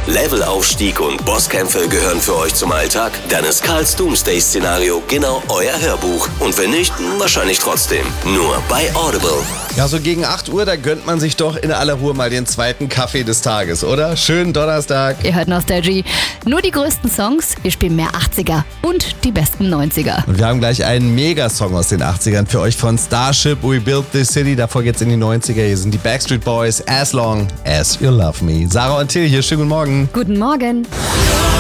Levelaufstieg und Bosskämpfe gehören für euch zum Alltag? Dann ist Karls Doomsday-Szenario genau euer Hörbuch. Und wenn nicht, wahrscheinlich trotzdem. Nur bei Audible. Ja, so gegen 8 Uhr, da gönnt man sich doch in aller Ruhe mal den zweiten Kaffee des Tages, oder? Schönen Donnerstag. Ihr hört Nostalgie. Nur die größten Songs, wir spielen mehr 80er und die besten 90er. Und wir haben gleich einen Megasong aus den 80ern für euch von Starship, We Built This City. Davor geht's in die 90er. Hier sind die Backstreet Boys, As Long As You Love Me. Sarah und Till hier, schönen guten Morgen. Guten Morgen.